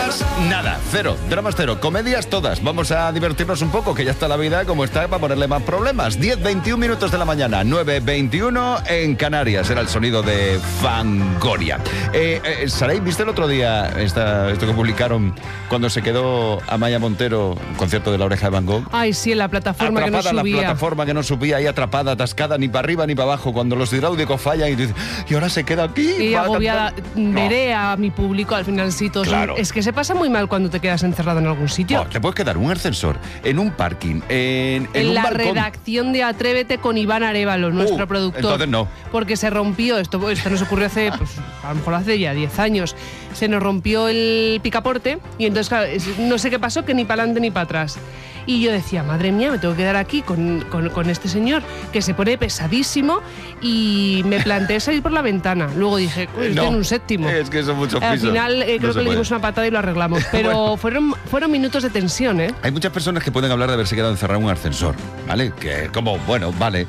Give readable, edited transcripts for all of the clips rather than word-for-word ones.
Dramas, nada, cero. Dramas cero. Comedias todas. Vamos a divertirnos un poco, que ya está la vida como está para ponerle más problemas. 10:21 minutos de la mañana, 9:21 en Canarias. Era el sonido de Fangoria. Saray, ¿viste el otro día esto que publicaron cuando se quedó Amaya Montero, un concierto de La Oreja de Van Gogh? Ay, sí, en la plataforma atrapada, que no subía. La plataforma que no subía, ahí atrapada, atascada, ni para arriba ni para abajo, cuando los hidráulicos fallan y dices, y ahora se queda aquí. Y agobiada, veré a mi público al finalcito. Claro. Es que se pasa muy mal cuando te quedas encerrado en algún sitio. Te puedes quedar en un ascensor, en un parking, en un la balcón. redacción de Atrévete con Iván Arévalo, nuestro productor. Entonces no. Porque se rompió, esto nos ocurrió hace, a lo mejor hace ya 10 años. Se nos rompió el picaporte y entonces, claro, no sé qué pasó, que ni para adelante ni para atrás. Y yo decía, madre mía, me tengo que quedar aquí con este señor que se pone pesadísimo, y me planteé salir por la ventana. Luego dije, estoy en un séptimo. Es que son muchos pisos. Al final creo que le dimos una patada y lo arreglamos. Pero bueno, fueron minutos de tensión, ¿eh? Hay muchas personas que pueden hablar de haberse quedado encerrado en un ascensor, ¿vale? Que como, bueno, vale.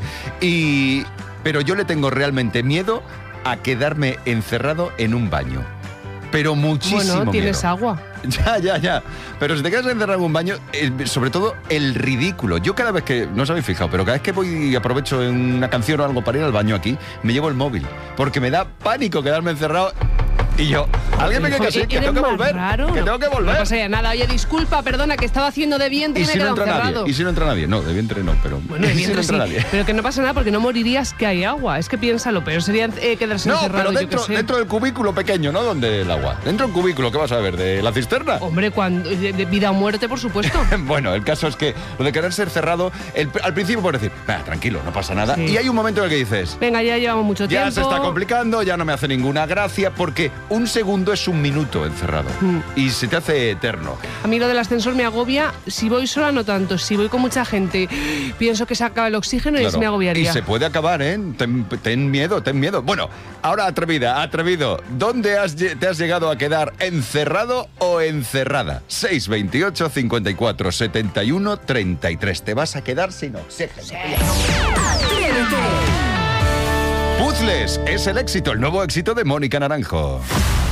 Pero yo le tengo realmente miedo a quedarme encerrado en un baño. Pero muchísimo Bueno, tienes miedo. agua. Ya. Pero si te quedas encerrado en un baño, sobre todo el ridículo. Yo cada vez que, no os habéis fijado, pero cada vez que voy y aprovecho en una canción o algo para ir al baño aquí, me llevo el móvil. Porque me da pánico quedarme encerrado. Y yo, alguien me dice que sí, que tengo que volver. Raro. Que tengo que volver. No pasa ya nada. Oye, disculpa, perdona, que estaba haciendo de vientre y me he quedado encerrado. ¿Y si no entra nadie? No, de vientre no, pero... Bueno, de vientre si no entra sí. nadie. Pero que no pasa nada porque no morirías, que hay agua. Es que piénsalo, pero sería quedarse encerrado. No, pero dentro del cubículo pequeño, ¿no? Donde el agua. Dentro del cubículo, ¿qué vas a ver? ¿De la cisterna? Hombre, de vida o muerte, por supuesto. Bueno, el caso es que lo de querer ser cerrado, al principio puedes decir, tranquilo, no pasa nada. Sí. Y hay un momento en el que dices, venga, ya llevamos mucho tiempo. Ya se está complicando, ya no me hace ninguna gracia, porque un segundo es un minuto encerrado. Y se te hace eterno. A mí lo del ascensor me agobia. Si voy sola, no tanto. Si voy con mucha gente, pienso que se acaba el oxígeno, claro, y me agobiaría. Y se puede acabar, ¿eh? Ten miedo. Bueno, ahora atrevido, ¿dónde te has llegado a quedar, encerrado o encerrada? 628 54 71 33. Te vas a quedar sin oxígeno. Sí. Puzzles es el éxito, el nuevo éxito de Mónica Naranjo.